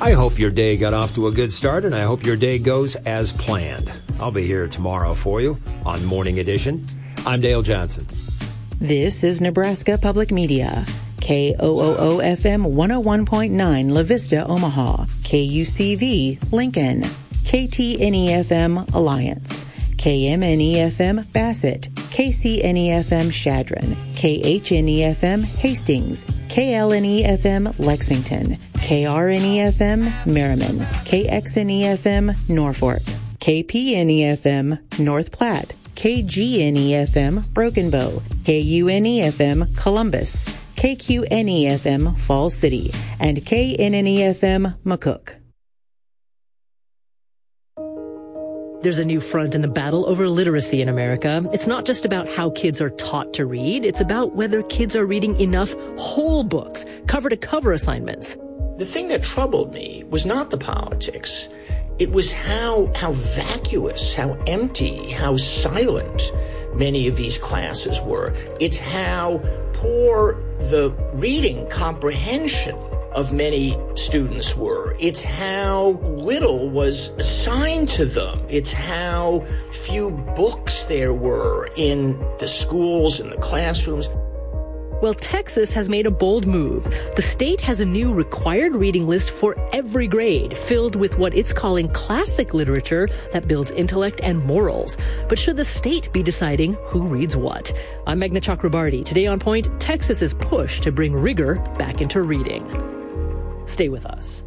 I hope your day got off to a good start, and I hope your day goes as planned. I'll be here tomorrow for you on Morning Edition. I'm Dale Johnson. This is Nebraska Public Media. KOOO-FM 101.9 La Vista, Omaha. KUCV, Lincoln. KTNE-FM, Alliance. KMNE-FM, Bassett. KCNE-FM, Chadron. KHNE-FM, Hastings. KLNE-FM, Lexington. KRNE-FM, Merriman. KXNE-FM, Norfolk. KPNE-FM, North Platte. KGNE-FM, Broken Bow. KUNE-FM, Columbus. KQNE-FM, Falls City. And KNNE-FM, McCook. There's a new front in the battle over literacy in America. It's not just about how kids are taught to read. It's about whether kids are reading enough whole books, cover-to-cover assignments. The thing that troubled me was not the politics. It was how vacuous, how empty, how silent many of these classes were. It's how poor the reading comprehension of many students were. It's how little was assigned to them. It's how few books there were in the schools and the classrooms. Well, Texas has made a bold move. The state has a new required reading list for every grade, filled with what it's calling classic literature that builds intellect and morals. But should the state be deciding who reads what? I'm Meghna Chakrabarti. Today on Point, Texas's push to bring rigor back into reading. Stay with us.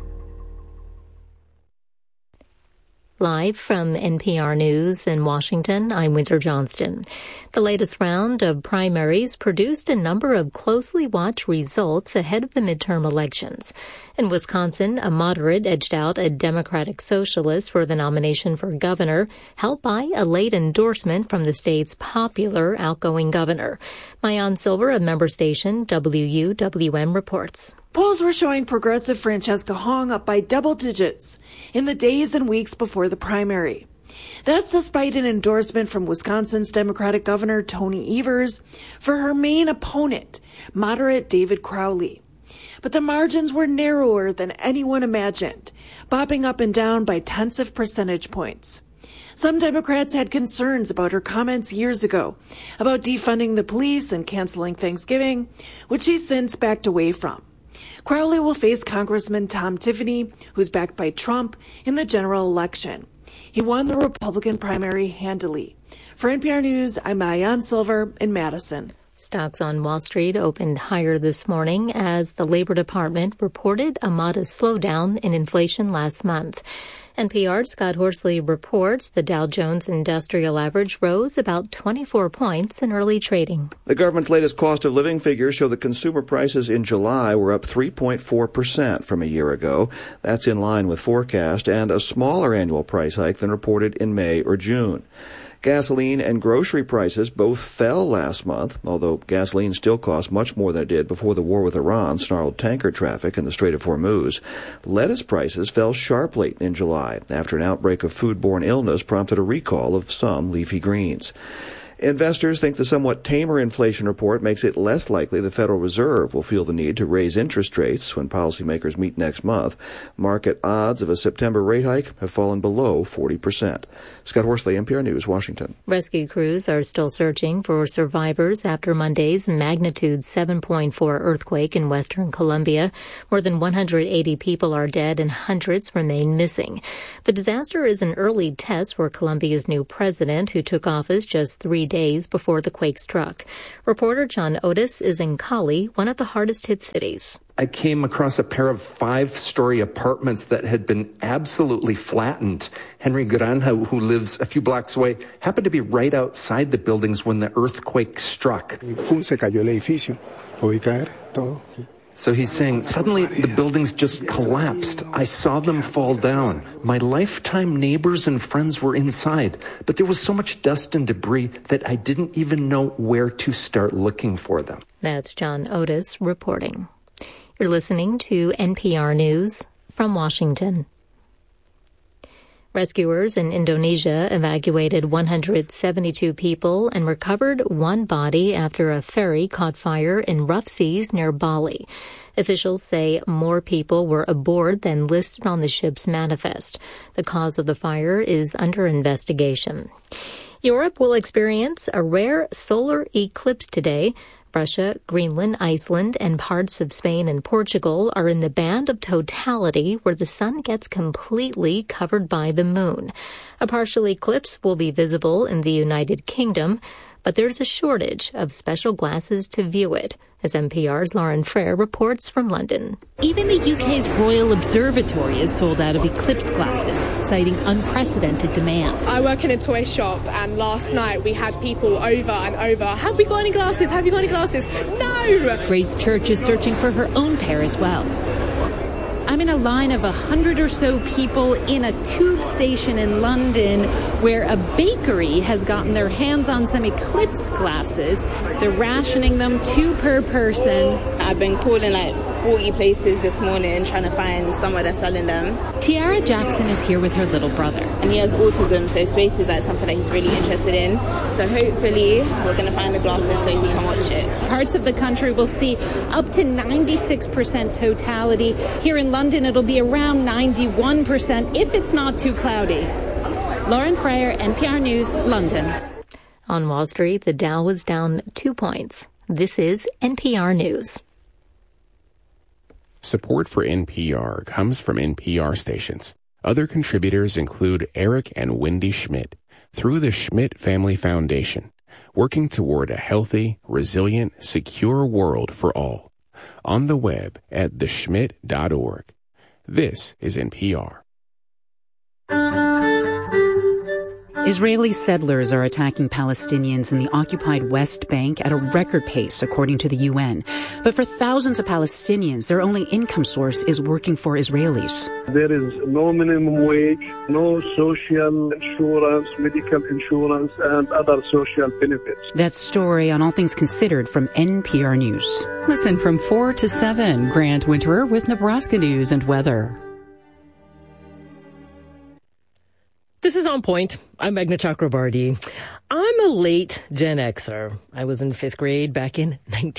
Live from NPR News in Washington, I'm Winter Johnston. The latest round of primaries produced a number of closely watched results ahead of the midterm elections. In Wisconsin, a moderate edged out a Democratic socialist for the nomination for governor, helped by a late endorsement from the state's popular outgoing governor. Maayan Silver of member station WUWM reports. Polls were showing progressive Francesca Hong up by double digits in the days and weeks before the primary. That's despite an endorsement from Wisconsin's Democratic Governor Tony Evers for her main opponent, moderate David Crowley. But the margins were narrower than anyone imagined, bopping up and down by tenths of percentage points. Some Democrats had concerns about her comments years ago about defunding the police and canceling Thanksgiving, which she's since backed away from. Crowley will face Congressman Tom Tiffany, who's backed by Trump, in the general election. He won the Republican primary handily. For NPR News, I'm Maayan Silver in Madison. Stocks on Wall Street opened higher this morning as the Labor Department reported a modest slowdown in inflation last month. NPR's Scott Horsley reports the Dow Jones Industrial Average rose about 24 points in early trading. The government's latest cost of living figures show that consumer prices in July were up 3.4% from a year ago. That's in line with forecast and a smaller annual price hike than reported in May or June. Gasoline and grocery prices both fell last month, although gasoline still costs much more than it did before the war with Iran snarled tanker traffic in the Strait of Hormuz. Lettuce prices fell sharply in July after an outbreak of foodborne illness prompted a recall of some leafy greens. Investors think the somewhat tamer inflation report makes it less likely the Federal Reserve will feel the need to raise interest rates when policymakers meet next month. Market odds of a September rate hike have fallen below 40%. Scott Horsley, NPR News, Washington. Rescue crews are still searching for survivors after Monday's magnitude 7.4 earthquake in western Colombia. More than 180 people are dead and hundreds remain missing. The disaster is an early test for Colombia's new president, who took office just 3 days before the quake struck. Reporter John Otis is in Cali, one of the hardest hit cities. I came across a pair of 5-story apartments that had been absolutely flattened. Henry Granja, who lives a few blocks away, happened to be right outside the buildings when the earthquake struck. So he's saying, suddenly the buildings just collapsed. I saw them fall down. My lifetime neighbors and friends were inside, but there was so much dust and debris that I didn't even know where to start looking for them. That's John Otis reporting. You're listening to NPR News from Washington. Rescuers in Indonesia evacuated 172 people and recovered one body after a ferry caught fire in rough seas near Bali. Officials say more people were aboard than listed on the ship's manifest. The cause of the fire is under investigation. Europe will experience a rare solar eclipse today. Russia, Greenland, Iceland, and parts of Spain and Portugal are in the band of totality where the sun gets completely covered by the moon. A partial eclipse will be visible in the United Kingdom, but there's a shortage of special glasses to view it, as NPR's Lauren Frere reports from London. Even the UK's Royal Observatory is sold out of eclipse glasses, citing unprecedented demand. I work in a toy shop, and last night we had people over and over. Have we got any glasses? Have you got any glasses? No! Grace Church is searching for her own pair as well. I'm in a line of 100 or so people in a tube station in London where a bakery has gotten their hands on some eclipse glasses. They're rationing them 2 per person. I've been calling 40 places this morning trying to find somewhere that's selling them. Tiara Jackson is here with her little brother. And he has autism, so space is something that he's really interested in. So hopefully we're going to find the glasses so he can watch it. Parts of the country will see up to 96% totality. Here in London, it'll be around 91% if it's not too cloudy. Lauren Frere, NPR News, London. On Wall Street, the Dow was down 2 points. This is NPR News. Support for NPR comes from NPR stations. Other contributors include Eric and Wendy Schmidt through the Schmidt Family Foundation, working toward a healthy, resilient, secure world for all. On the web at theschmidt.org. This is NPR. Israeli settlers are attacking Palestinians in the occupied West Bank at a record pace, according to the UN. But for thousands of Palestinians, their only income source is working for Israelis. There is no minimum wage, no social insurance, medical insurance, and other social benefits. That story on All Things Considered from NPR News. Listen from 4 to 7. Grant Winterer with Nebraska News and Weather. This is On Point. I'm Meghna Chakrabarty. I'm a late Gen Xer. I was in 5th grade back in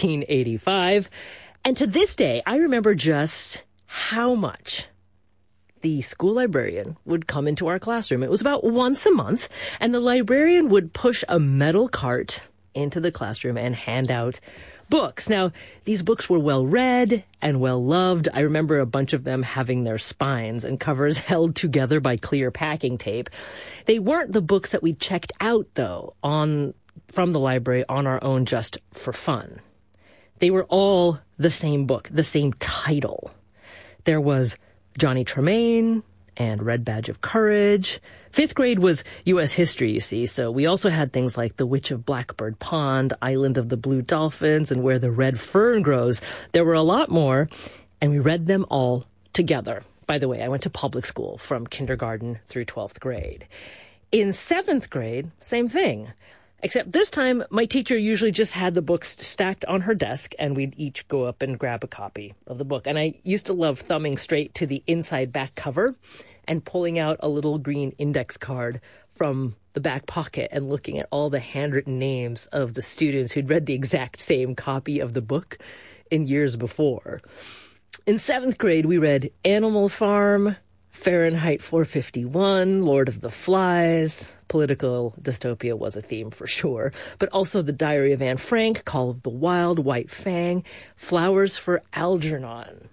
1985. And to this day, I remember just how much the school librarian would come into our classroom. It was about once a month, and the librarian would push a metal cart into the classroom and hand out books. Now, these books were well read and well loved. I remember a bunch of them having their spines and covers held together by clear packing tape. They weren't the books that we checked out, though, from the library on our own just for fun. They were all the same book, the same title. There was Johnny Tremaine and Red Badge of Courage. 5th grade was U.S. history, you see, so we also had things like The Witch of Blackbird Pond, Island of the Blue Dolphins, and Where the Red Fern Grows. There were a lot more, and we read them all together. By the way, I went to public school from kindergarten through 12th grade. In 7th grade, same thing. Except this time, my teacher usually just had the books stacked on her desk, and we'd each go up and grab a copy of the book. And I used to love thumbing straight to the inside back cover and pulling out a little green index card from the back pocket and looking at all the handwritten names of the students who'd read the exact same copy of the book in years before. In 7th grade, we read Animal Farm, Fahrenheit 451, Lord of the Flies. Political dystopia was a theme for sure, but also The Diary of Anne Frank, Call of the Wild, White Fang, Flowers for Algernon.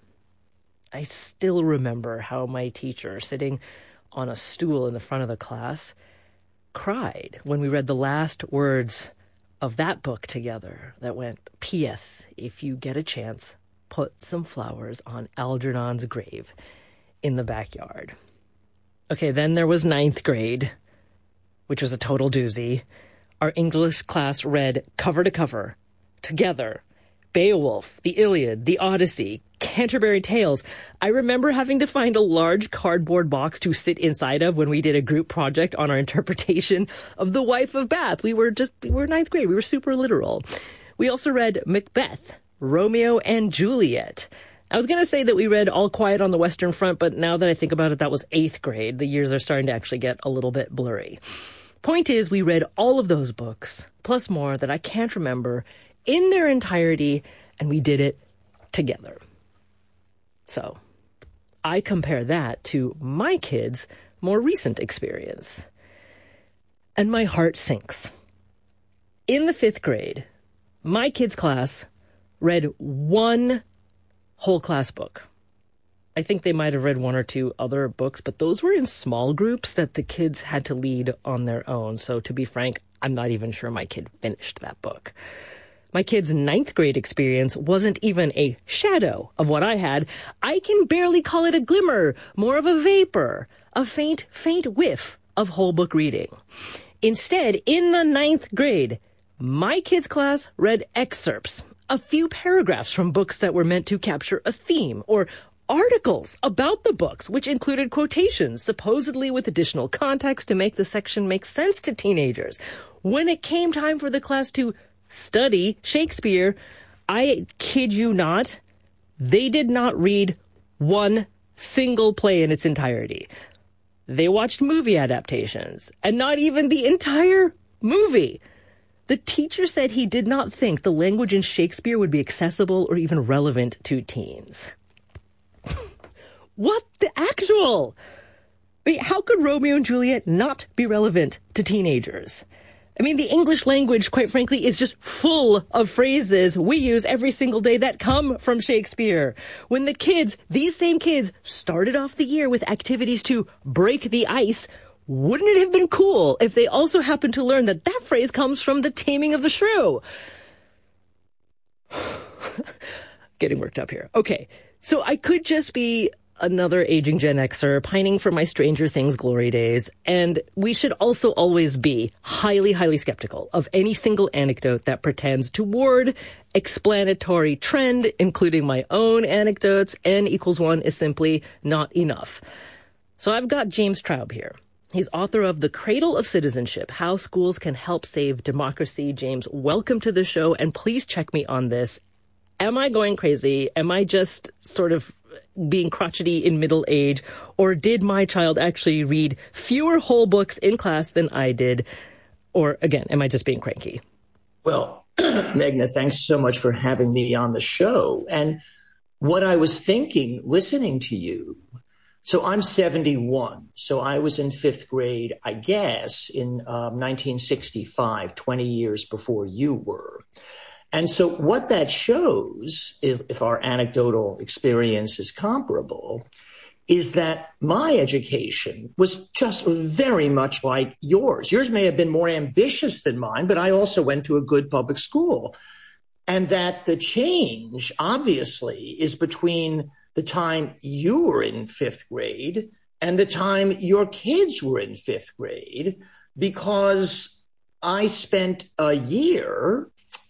I still remember how my teacher, sitting on a stool in the front of the class, cried when we read the last words of that book together that went, P.S. If you get a chance, put some flowers on Algernon's grave in the backyard. Okay, then there was 9th grade, which was a total doozy. Our English class read cover to cover, together, Beowulf, the Iliad, the Odyssey, Canterbury Tales. I remember having to find a large cardboard box to sit inside of when we did a group project on our interpretation of The Wife of Bath. We were 9th grade. We were super literal. We also read Macbeth, Romeo and Juliet. I was going to say that we read All Quiet on the Western Front, but now that I think about it, that was 8th grade. The years are starting to actually get a little bit blurry. Point is, we read all of those books, plus more that I can't remember, in their entirety, and we did it together. So, I compare that to my kids' more recent experience. And my heart sinks. In the 5th grade, my kids' class read one whole class book. I think they might have read 1 or 2 other books, but those were in small groups that the kids had to lead on their own. So to be frank, I'm not even sure my kid finished that book. My kid's 9th grade experience wasn't even a shadow of what I had. I can barely call it a glimmer, more of a vapor, a faint whiff of whole book reading. Instead, in the 9th grade, my kids' class read excerpts, a few paragraphs from books that were meant to capture a theme, or articles about the books, which included quotations, supposedly with additional context to make the section make sense to teenagers. When it came time for the class to study Shakespeare, I kid you not, they did not read one single play in its entirety. They watched movie adaptations, and not even the entire movie. The teacher said he did not think the language in Shakespeare would be accessible or even relevant to teens. What the actual? I mean, how could Romeo and Juliet not be relevant to teenagers? I mean, the English language, quite frankly, is just full of phrases we use every single day that come from Shakespeare. When the kids, these same kids, started off the year with activities to break the ice, wouldn't it have been cool if they also happened to learn that that phrase comes from The Taming of the Shrew? Getting worked up here. Okay, so I could just be another aging Gen Xer pining for my Stranger Things glory days, and we should also always be highly, highly skeptical of any single anecdote that pretends toward explanatory trend, including my own anecdotes. N=1 is simply not enough. So I've got James Traub here. He's author of The Cradle of Citizenship, How Schools Can Help Save Democracy. James, welcome to the show, and please check me on this. Am I going crazy? Am I just sort of being crotchety in middle age, or did my child actually read fewer whole books in class than I did? Or again, am I just being cranky? Well, Meghna, thanks so much for having me on the show. And what I was thinking, listening to you, so I'm 71. So I was in 5th grade, I guess, in 1965, 20 years before you were. And so what that shows, if our anecdotal experience is comparable, is that my education was just very much like yours. Yours may have been more ambitious than mine, but I also went to a good public school. And that the change, obviously, is between the time you were in 5th grade and the time your kids were in 5th grade, because I spent a year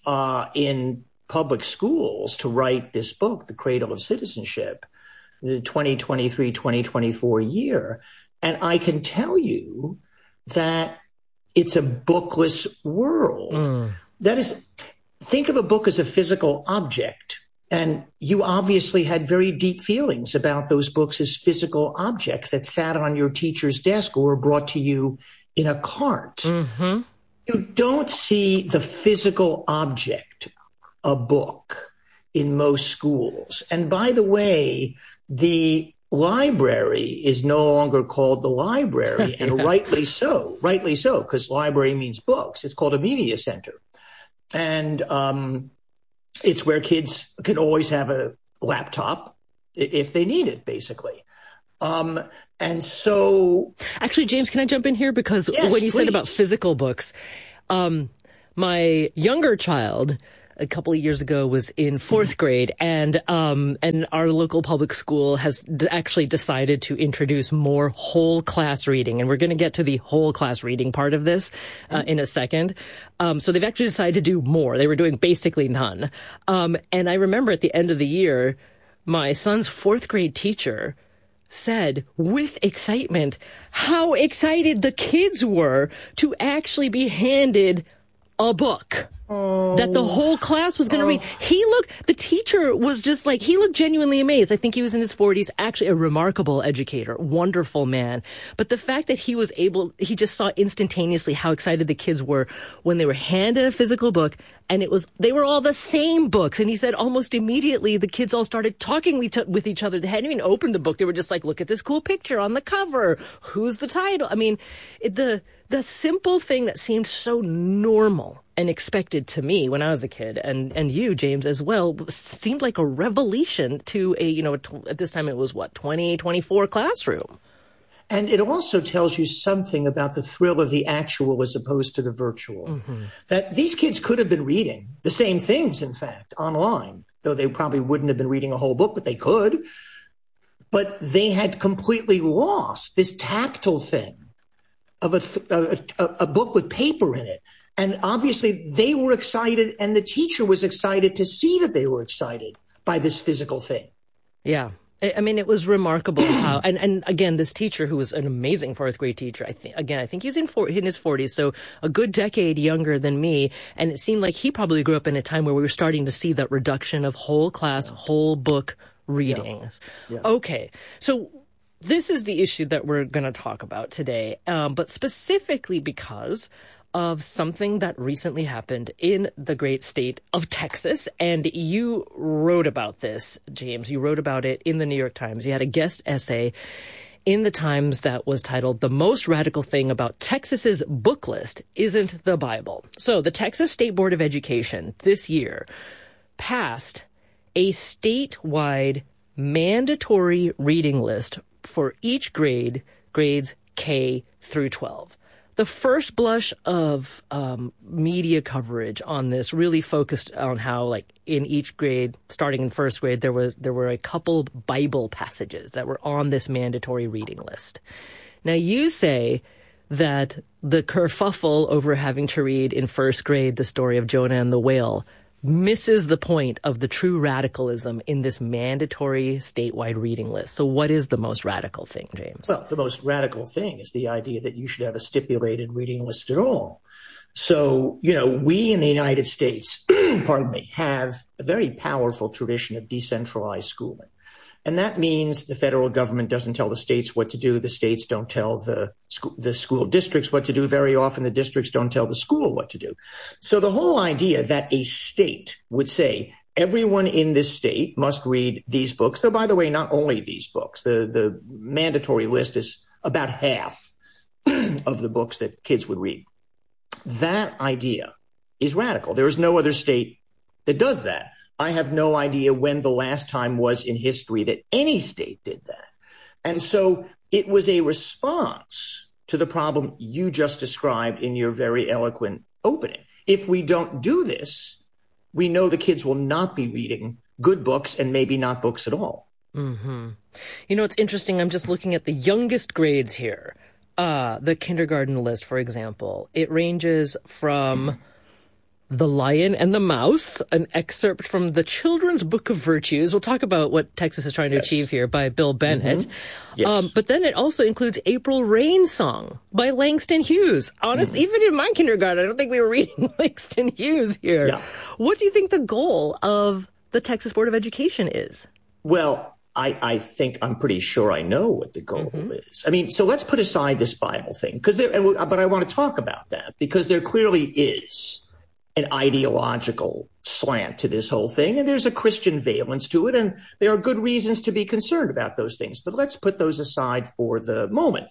in public schools to write this book, The Cradle of Citizenship, the 2023-2024 year. And I can tell you that it's a bookless world. That is, think of a book as a physical object. And you obviously had very deep feelings about those books as physical objects that sat on your teacher's desk or were brought to you in a cart. Mm-hmm. You don't see the physical object, a book, in most schools. And by the way, the library is no longer called the library, and rightly so, because library means books. It's called a media center. And it's where kids can always have a laptop if they need it, basically. And so... Actually, James, can I jump in here? Because when you said about physical books, my younger child a couple of years ago was in 4th grade, and our local public school has actually decided to introduce more whole class reading. And we're going to get to the whole class reading part of this in a second. So they've actually decided to do more. They were doing basically none. And I remember at the end of the year, my son's 4th grade teacher said with excitement how excited the kids were to actually be handed a book. that the whole class was going to read. The teacher was just like, he looked genuinely amazed. I think he was in his 40s, actually a remarkable educator, wonderful man. But the fact that he just saw instantaneously how excited the kids were when they were handed a physical book, and they were all the same books. And he said almost immediately the kids all started talking with each other. They hadn't even opened the book. They were just like, look at this cool picture on the cover. Who's the title? I mean, the simple thing that seemed so normal and expected to me when I was a kid, and you, James, as well, seemed like a revelation to at this time it was 2024 classroom. And it also tells you something about the thrill of the actual as opposed to the virtual. Mm-hmm. That these kids could have been reading the same things, in fact, online, though they probably wouldn't have been reading a whole book, but they could. But they had completely lost this tactile thing of a book with paper in it. And obviously they were excited, and the teacher was excited to see that they were excited by this physical thing. Yeah. I mean, it was remarkable how, and again, this teacher who was an amazing fourth grade teacher, I think he was in his 40s, so a good decade younger than me. And it seemed like he probably grew up in a time where we were starting to see that reduction of whole class, whole book readings. Yeah. Yeah. Okay. So this is the issue that we're going to talk about today, but specifically because of something that recently happened in the great state of Texas. And you wrote about this, James. You wrote about it in the New York Times. You had a guest essay in the Times that was titled, "The Most Radical Thing About Texas's Book List Isn't the Bible." So the Texas State Board of Education this year passed a statewide mandatory reading list for each grade, grades K through 12. The first blush of media coverage on this really focused on how, like, in each grade, starting in first grade, there were a couple Bible passages that were on this mandatory reading list. Now, you say that the kerfuffle over having to read in first grade the story of Jonah and the whale misses the point of the true radicalism in this mandatory statewide reading list. So what is the most radical thing, James? Well, the most radical thing is the idea that you should have a stipulated reading list at all. So, we in the United States, have a very powerful tradition of decentralized schooling. And that means the federal government doesn't tell the states what to do. The states don't tell the school districts what to do. Very often the districts don't tell the school what to do. So the whole idea that a state would say everyone in this state must read these books, though, by the way, not only these books, the mandatory list is about half of the books that kids would read. That idea is radical. There is no other state that does that. I have no idea when the last time was in history that any state did that. And so it was a response to the problem you just described in your very eloquent opening. If we don't do this, we know the kids will not be reading good books and maybe not books at all. Mm-hmm. It's interesting. I'm just looking at the youngest grades here. The kindergarten list, for example, it ranges from The Lion and the Mouse, an excerpt from the Children's Book of Virtues. We'll talk about what Texas is trying to achieve here by Bill Bennett. Mm-hmm. Yes. But then it also includes April Rain Song by Langston Hughes. Honestly, even in my kindergarten, I don't think we were reading Langston Hughes here. Yeah. What do you think the goal of the Texas Board of Education is? Well, I think I'm pretty sure I know what the goal is. I mean, so let's put aside this Bible thing, but I want to talk about that because there clearly is an ideological slant to this whole thing, and there's a Christian valence to it, and there are good reasons to be concerned about those things. But let's put those aside for the moment.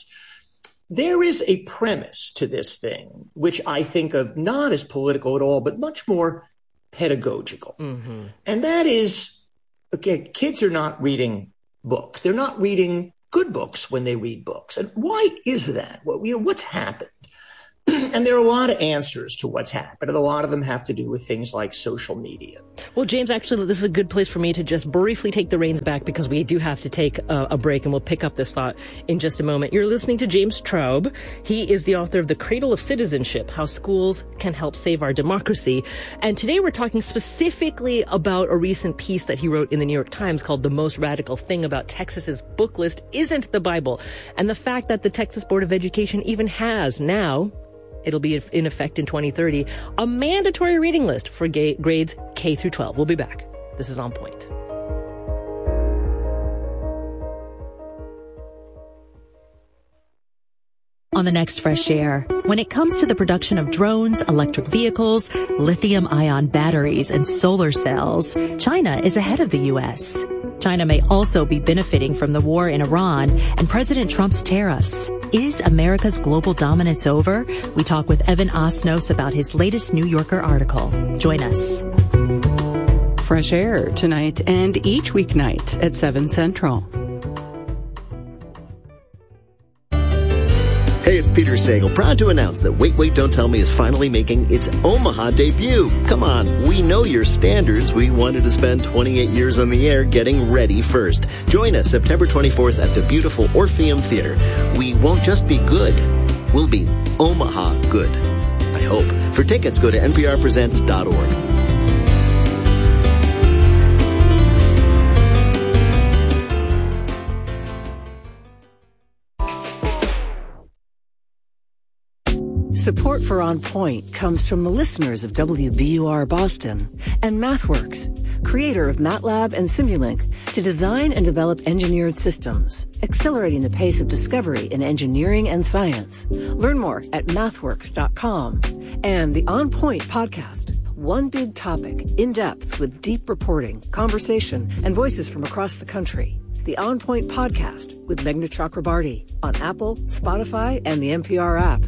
There is a premise to this thing, which I think of not as political at all, but much more pedagogical. Mm-hmm. And that is, okay, kids are not reading books. They're not reading good books when they read books. And why is that? What's happened? And there are a lot of answers to what's happened, and a lot of them have to do with things like social media. Well, James, actually, this is a good place for me to just briefly take the reins back because we do have to take a break, and we'll pick up this thought in just a moment. You're listening to James Traub. He is the author of The Cradle of Citizenship, How Schools Can Help Save Our Democracy. And today we're talking specifically about a recent piece that he wrote in the New York Times called The Most Radical Thing About Texas's Book List Isn't the Bible, and the fact that the Texas Board of Education even has now It'll be in effect in 2030, a mandatory reading list for grades K through 12. We'll be back. This is On Point. On the next Fresh Air, when it comes to the production of drones, electric vehicles, lithium-ion batteries, and solar cells, China is ahead of the U.S. China may also be benefiting from the war in Iran and President Trump's tariffs. Is America's global dominance over? We talk with Evan Osnos about his latest New Yorker article. Join us. Fresh Air tonight and each weeknight at 7 Central. Hey, it's Peter Sagal, proud to announce that Wait, Wait, Don't Tell Me is finally making its Omaha debut. Come on, we know your standards. We wanted to spend 28 years on the air getting ready first. Join us September 24th at the beautiful Orpheum Theater. We won't just be good, we'll be Omaha good. I hope. For tickets, go to nprpresents.org. Support for On Point comes from the listeners of WBUR Boston and MathWorks, creator of MATLAB and Simulink, to design and develop engineered systems, accelerating the pace of discovery in engineering and science. Learn more at mathworks.com. And the On Point podcast, one big topic, in depth with deep reporting, conversation, and voices from across the country. The On Point podcast with Meghna Chakrabarty on Apple, Spotify, and the NPR app.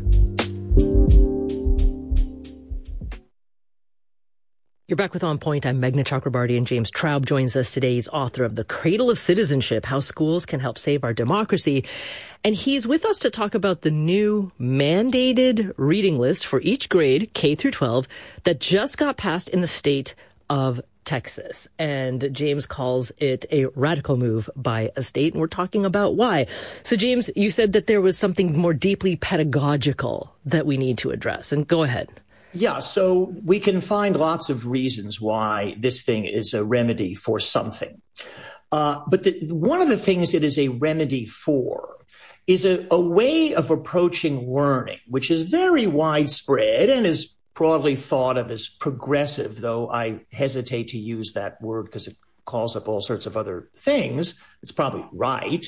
You're back with On Point. I'm Meghna Chakrabarty, and James Traub joins us today. He's author of The Cradle of Citizenship, How Schools Can Help Save Our Democracy. And he's with us to talk about the new mandated reading list for each grade, K through 12, that just got passed in the state of Texas. And James calls it a radical move by a state, and we're talking about why. So, James, you said that there was something more deeply pedagogical that we need to address. And go ahead. Yeah, so we can find lots of reasons why this thing is a remedy for something. But one of the things it is a remedy for is a way of approaching learning, which is very widespread and is broadly thought of as progressive, though I hesitate to use that word because it calls up all sorts of other things. It's probably right,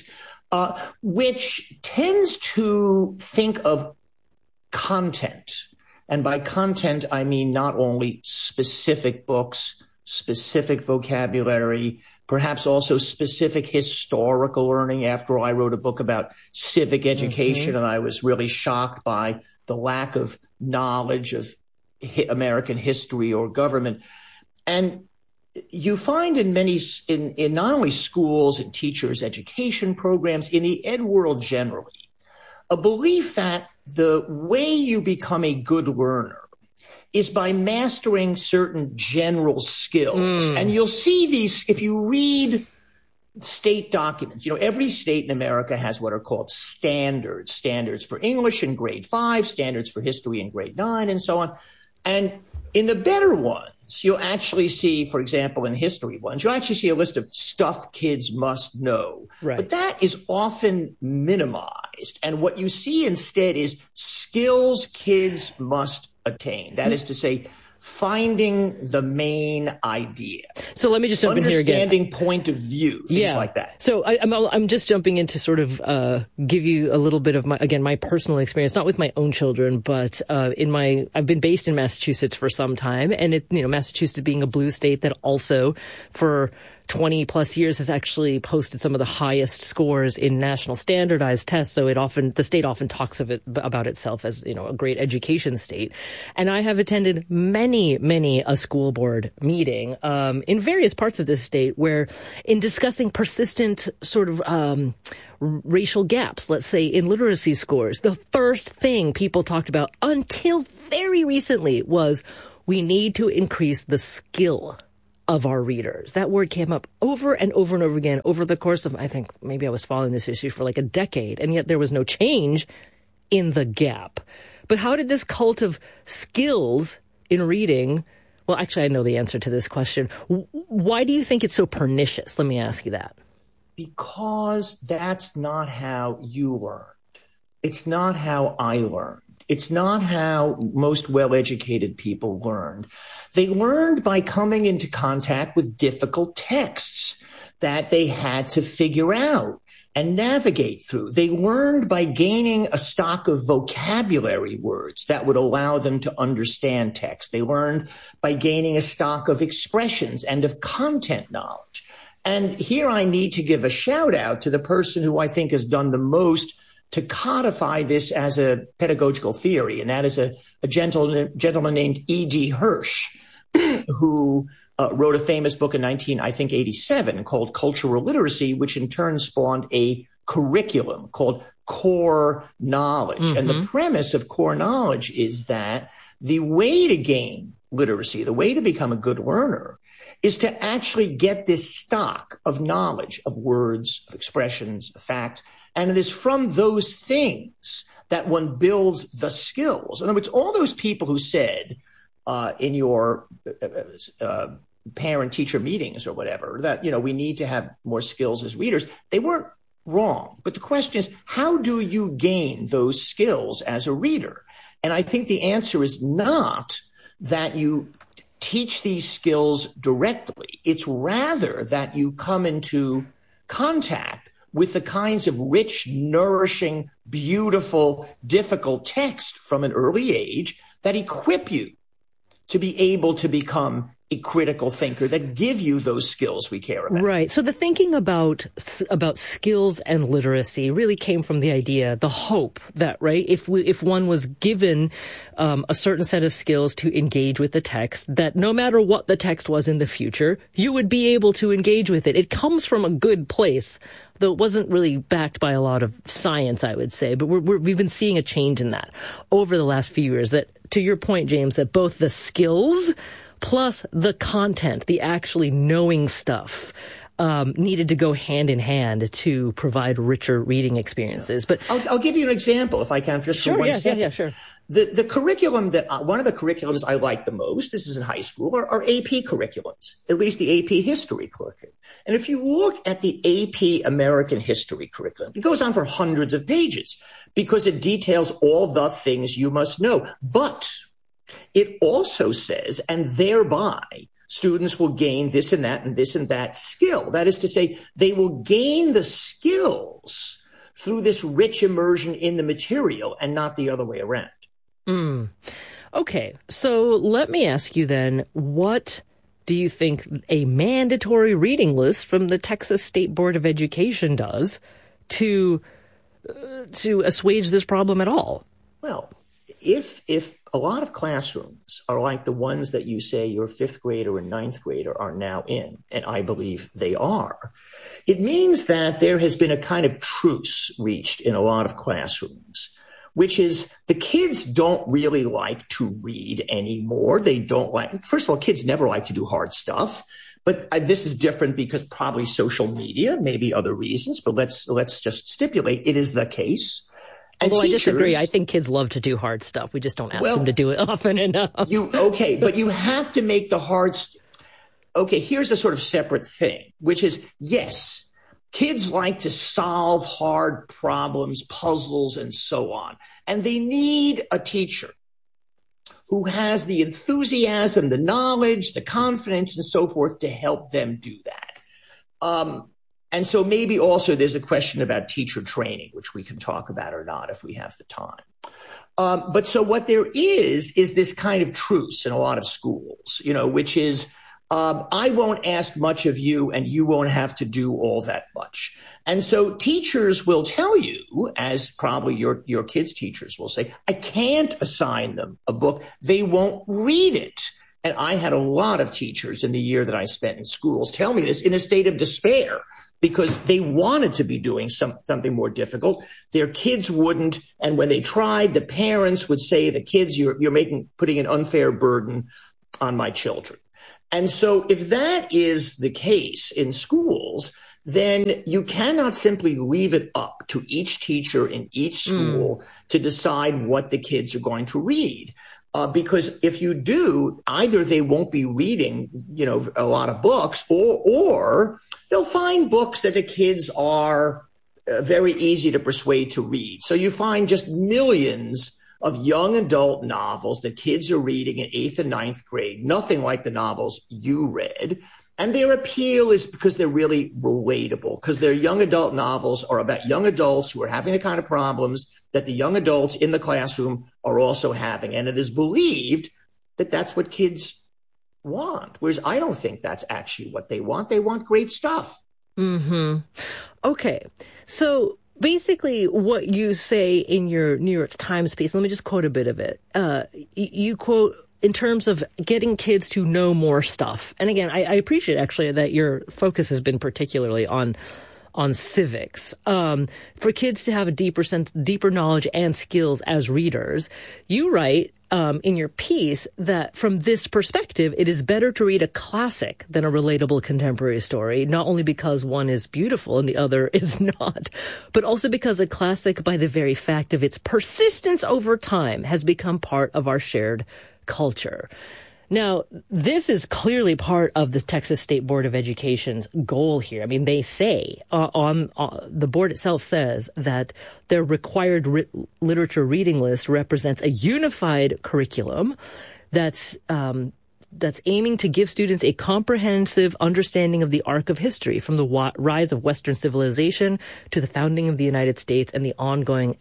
which tends to think of content. And by content, I mean not only specific books, specific vocabulary, perhaps also specific historical learning. After all, I wrote a book about civic education, and I was really shocked by the lack of knowledge of American history or government. And you find in not only schools and teachers' education programs, in the ed world generally, a belief that the way you become a good learner is by mastering certain general skills. And you'll see these, if you read state documents, every state in America has what are called standards for English in grade 5, standards for history in grade 9, and so on. And in the better ones, you'll actually see, for example, in history ones, you'll actually see a list of stuff kids must know. Right. But that is often minimized. And what you see instead is skills kids must attain. That is to say, finding the main idea. So let me just jump in here again. Understanding point of view, things like that. So I'm just jumping in to sort of give you a little bit of my personal experience, not with my own children, but I've been based in Massachusetts for some time, and Massachusetts being a blue state that also for 20 plus years has actually posted some of the highest scores in national standardized tests. So the state often talks about itself as, a great education state. And I have attended many a school board meeting, in various parts of this state where in discussing persistent sort of, racial gaps, let's say in literacy scores, the first thing people talked about until very recently was we need to increase the skill of our readers. That word came up over and over and over again over the course of, I think maybe I was following this issue for like a decade, and yet there was no change in the gap. But how did this cult of skills in reading, well, actually, I know the answer to this question. Why do you think it's so pernicious? Let me ask you that. Because that's not how you learned. It's not how I learned. It's not how most well-educated people learned. They learned by coming into contact with difficult texts that they had to figure out and navigate through. They learned by gaining a stock of vocabulary words that would allow them to understand text. They learned by gaining a stock of expressions and of content knowledge. And here I need to give a shout out to the person who I think has done the most to codify this as a pedagogical theory, and that is a gentleman named E.D. Hirsch, who wrote a famous book in 1987 called Cultural Literacy, which in turn spawned a curriculum called Core Knowledge. Mm-hmm. And the premise of Core Knowledge is that the way to gain literacy, the way to become a good learner, is to actually get this stock of knowledge, of words, of expressions, of facts. And it is from those things that one builds the skills. In other words, all those people who said in your parent-teacher meetings or whatever that, we need to have more skills as readers, they weren't wrong. But the question is, how do you gain those skills as a reader? And I think the answer is not that you teach these skills directly. It's rather that you come into contact with the kinds of rich, nourishing, beautiful, difficult text from an early age that equip you to be able to become a critical thinker, that give you those skills we care about. Right. So the thinking about skills and literacy really came from the idea, the hope that, right, if one was given a certain set of skills to engage with the text, that no matter what the text was in the future, you would be able to engage with it. It comes from a good place, though it wasn't really backed by a lot of science, I would say. But we've been seeing a change in that over the last few years, that, to your point, James, that both the skills plus the content, the actually knowing stuff, needed to go hand in hand to provide richer reading experiences. But I'll give you an example, if I can, just for 1 second. Yeah, sure. The curriculum one of the curriculums I like the most, this is in high school, are AP curriculums, at least the AP history curriculum. And if you look at the AP American history curriculum, it goes on for hundreds of pages because it details all the things you must know. But it also says, and thereby students will gain this and that and this and that skill. That is to say, they will gain the skills through this rich immersion in the material and not the other way around. Okay, so let me ask you then, what do you think a mandatory reading list from the Texas State Board of Education does to assuage this problem at all? Well, if a lot of classrooms are like the ones that you say your fifth grader and ninth grader are now in, and I believe they are, it means that there has been a kind of truce reached in a lot of classrooms, which is the kids don't really like to read anymore. They don't like, first of all, kids never like to do hard stuff. But this is different because probably social media, maybe other reasons, but let's just stipulate it is the case. Although I disagree. I think kids love to do hard stuff. We just don't ask them to do it often enough. But you have to make the hard okay, here's a sort of separate thing, which is, yes, kids like to solve hard problems, puzzles, and so on. And they need a teacher who has the enthusiasm, the knowledge, the confidence, and so forth to help them do that. And so maybe also there's a question about teacher training, which we can talk about or not if we have the time. But so what there is this kind of truce in a lot of schools, which is I won't ask much of you and you won't have to do all that much. And so teachers will tell you, as probably your kids' teachers will say, I can't assign them a book. They won't read it. And I had a lot of teachers in the year that I spent in schools tell me this in a state of despair because they wanted to be doing something more difficult. Their kids wouldn't. And when they tried, the parents would say, the kids, you're putting an unfair burden on my children. And so if that is the case in schools, then you cannot simply leave it up to each teacher in each school to decide what the kids are going to read. Because if you do, either they won't be reading, a lot of books, or they'll find books that the kids are very easy to persuade to read. So you find just millions of young adult novels that kids are reading in 8th and 9th grade, nothing like the novels you read. And their appeal is because they're really relatable, because their young adult novels are about young adults who are having the kind of problems that the young adults in the classroom are also having. And it is believed that that's what kids want, whereas I don't think that's actually what they want. They want great stuff. Mm-hmm. Okay. So basically what you say in your New York Times piece, let me just quote a bit of it. You quote, in terms of getting kids to know more stuff. And again, I appreciate actually that your focus has been particularly on civics. For kids to have a deeper knowledge and skills as readers, you write in your piece that from this perspective, it is better to read a classic than a relatable contemporary story, not only because one is beautiful and the other is not, but also because a classic, by the very fact of its persistence over time, has become part of our shared culture. Now, this is clearly part of the Texas State Board of Education's goal here. I mean, they say on the board itself says that their required literature reading list represents a unified curriculum that's aiming to give students a comprehensive understanding of the arc of history, from the rise of Western civilization to the founding of the United States and the ongoing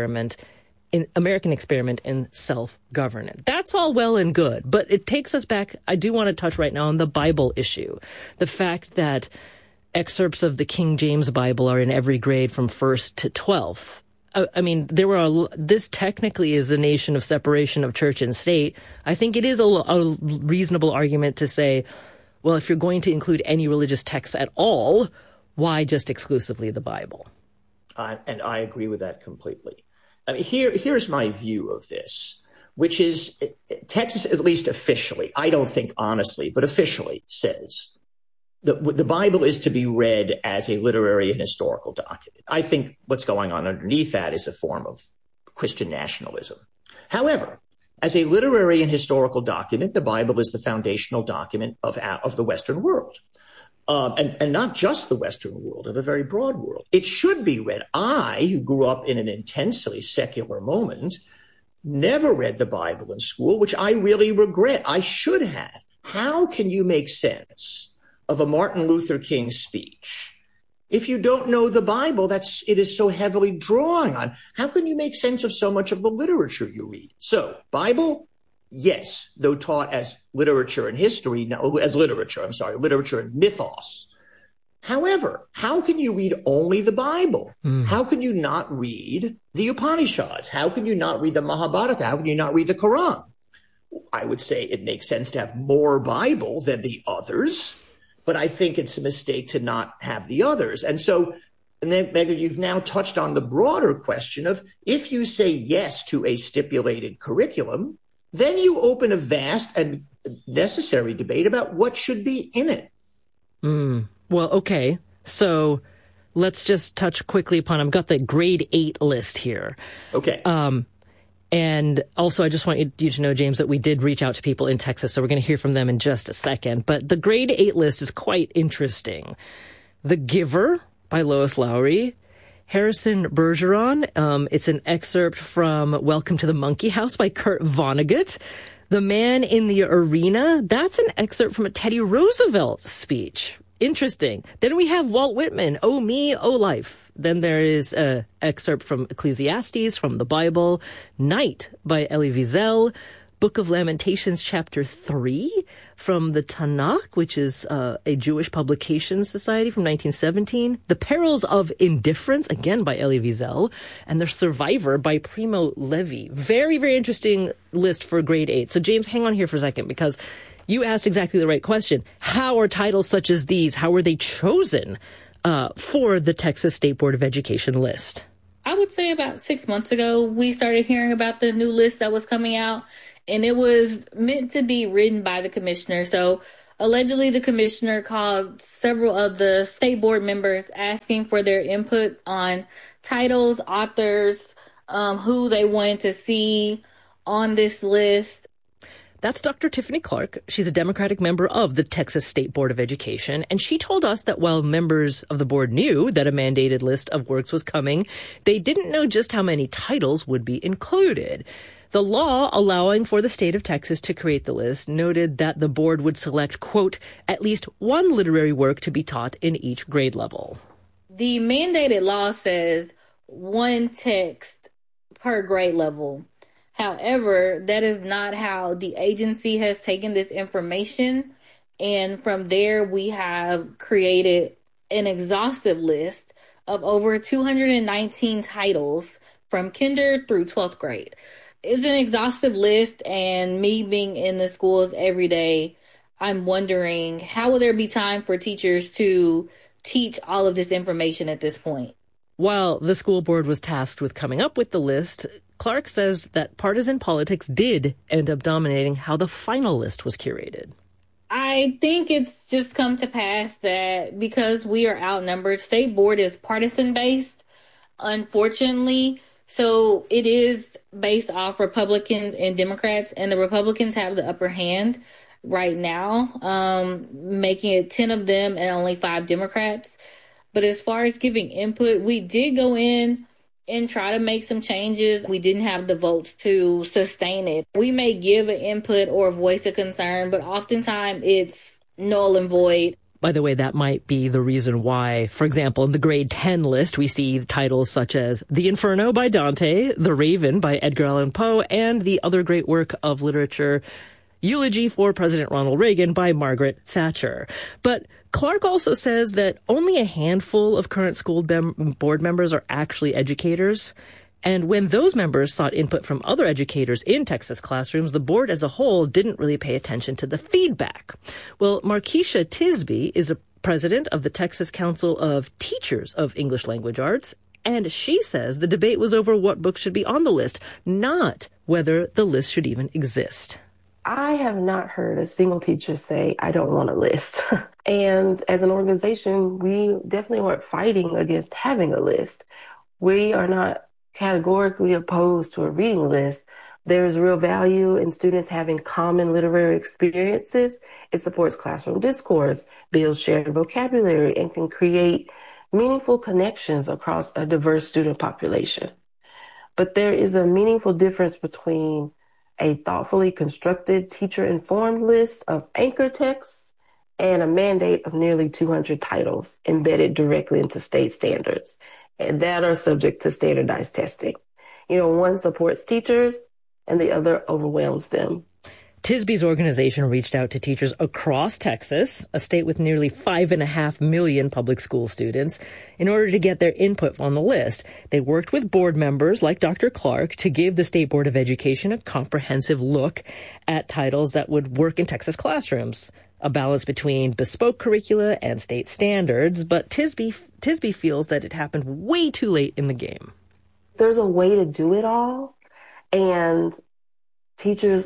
American experiment in self-governance. That's all well and good, but it takes us back. I do want to touch right now on the Bible issue. The fact that excerpts of the King James Bible are in every grade from 1st to 12th. I mean, this technically is a nation of separation of church and state. I think it is a reasonable argument to say, well, if you're going to include any religious texts at all, why just exclusively the Bible? And I agree with that completely. I mean, here's my view of this, which is Texas, at least officially, I don't think honestly, but officially says that the Bible is to be read as a literary and historical document. I think what's going on underneath that is a form of Christian nationalism. However, as a literary and historical document, the Bible is the foundational document of the Western world. And not just the Western world, of a very broad world. It should be read. I, who grew up in an intensely secular moment, never read the Bible in school, which I really regret. I should have. How can you make sense of a Martin Luther King speech if you don't know the Bible? It is so heavily drawing on. How can you make sense of so much of the literature you read? So, Bible, yes, though taught as literature and literature and mythos. However, how can you read only the Bible? How can you not read the Upanishads? How can you not read the Mahabharata? How can you not read the Quran? I would say it makes sense to have more Bible than the others, but I think it's a mistake to not have the others. And then, Megan, you've now touched on the broader question of, if you say yes to a stipulated curriculum, then you open a vast and necessary debate about what should be in it. Well, okay. So let's just touch quickly upon, I've got the grade 8 list here. Okay. And also, I just want you to know, James, that we did reach out to people in Texas, so we're going to hear from them in just a second. But the grade 8 list is quite interesting. The Giver by Lois Lowry. Harrison Bergeron. It's an excerpt from Welcome to the Monkey House by Kurt Vonnegut. The Man in the Arena. That's an excerpt from a Teddy Roosevelt speech. Interesting. Then we have Walt Whitman, Oh Me, Oh Life. Then there is an excerpt from Ecclesiastes, from the Bible. Night by Elie Wiesel. Book of Lamentations, chapter 3, from the Tanakh, which is a Jewish publication society from 1917. The Perils of Indifference, again by Elie Wiesel. And The Survivor by Primo Levi. Very, very interesting list for grade 8. So, James, hang on here for a second, because you asked exactly the right question. How are titles such as these, how were they chosen for the Texas State Board of Education list? I would say about 6 months ago, we started hearing about the new list that was coming out. And it was meant to be written by the commissioner. So allegedly the commissioner called several of the state board members asking for their input on titles, authors, who they wanted to see on this list. That's Dr. Tiffany Clark. She's a Democratic member of the Texas State Board of Education, and she told us that while members of the board knew that a mandated list of works was coming, they didn't know just how many titles would be included. The law allowing for the state of Texas to create the list noted that the board would select, quote, at least one literary work to be taught in each grade level. The mandated law says one text per grade level. However, that is not how the agency has taken this information. And from there, we have created an exhaustive list of over 219 titles from kinder through 12th grade. It's an exhaustive list, and me being in the schools every day, I'm wondering how will there be time for teachers to teach all of this information at this point? While the school board was tasked with coming up with the list, Clark says that partisan politics did end up dominating how the final list was curated. I think it's just come to pass that because we are outnumbered, state board is partisan based, unfortunately. So it is based off Republicans and Democrats, and the Republicans have the upper hand right now, making it 10 of them and only 5 Democrats. But as far as giving input, we did go in and try to make some changes. We didn't have the votes to sustain it. We may give an input or voice a concern, but oftentimes it's null and void. By the way, that might be the reason why, for example, in the grade 10 list, we see titles such as The Inferno by Dante, The Raven by Edgar Allan Poe, and the other great work of literature, Eulogy for President Ronald Reagan by Margaret Thatcher. But Clark also says that only a handful of current school board members are actually educators. And when those members sought input from other educators in Texas classrooms, the board as a whole didn't really pay attention to the feedback. Well, Markeisha Tisby is a president of the Texas Council of Teachers of English Language Arts, and she says the debate was over what books should be on the list, not whether the list should even exist. I have not heard a single teacher say, I don't want a list. And as an organization, we definitely weren't fighting against having a list. We are not categorically opposed to a reading list. There is real value in students having common literary experiences. It supports classroom discourse, builds shared vocabulary, and can create meaningful connections across a diverse student population. But there is a meaningful difference between a thoughtfully constructed teacher-informed list of anchor texts and a mandate of nearly 200 titles embedded directly into state standards, and that are subject to standardized testing. One supports teachers and the other overwhelms them. Tisby's organization reached out to teachers across Texas, a state with nearly 5.5 million public school students, in order to get their input on the list. They worked with board members like Dr. Clark to give the State Board of Education a comprehensive look at titles that would work in Texas classrooms, a balance between bespoke curricula and state standards. But Tisby feels that it happened way too late in the game. There's a way to do it all, and teachers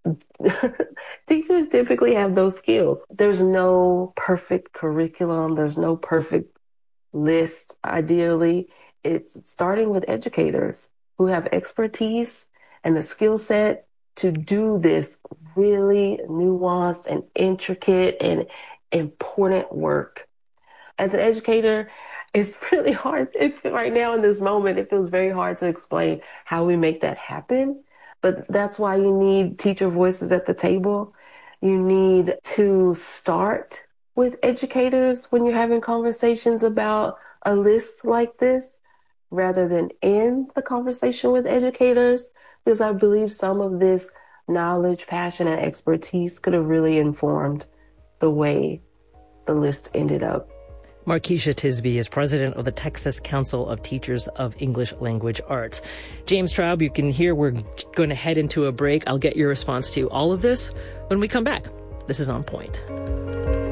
typically have those skills. There's no perfect curriculum. There's no perfect list, ideally. It's starting with educators who have expertise and the skill set to do this really nuanced and intricate and important work. As an educator, it's really hard. Right now in this moment, it feels very hard to explain how we make that happen. But that's why you need teacher voices at the table. You need to start with educators when you're having conversations about a list like this, rather than end the conversation with educators, because I believe some of this knowledge, passion, and expertise could have really informed the way the list ended up. Markeisha Tisby is president of the Texas Council of Teachers of English Language Arts. James Traub, you can hear we're going to head into a break. I'll get your response to all of this when we come back. This is On Point.